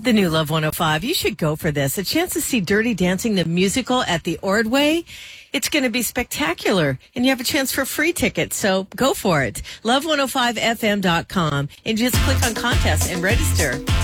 The new Love 105. You should go for this. A chance to see Dirty Dancing, the musical at the Ordway. It's going to be spectacular. And you have a chance for free tickets. So go for it. Love105fm.com and just click on contest and register.